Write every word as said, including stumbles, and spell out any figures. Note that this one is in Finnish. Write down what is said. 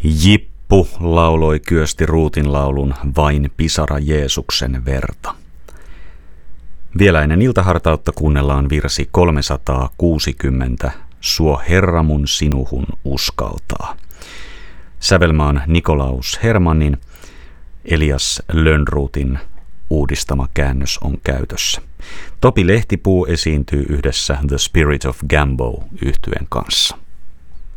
Jippu lauloi Kyösti Ruutin laulun Vain pisara Jeesuksen verta. Vielä ennen iltahartautta kuunnellaan virsi kolmesataakuusikymmentä Suo Herra mun sinuhun uskaltaa. Sävelmaan Nikolaus Hermannin, Elias Lönnrotin uudistama käännös on käytössä. Topi Lehtipuu esiintyy yhdessä The Spirit of Gambo -yhtyeen kanssa.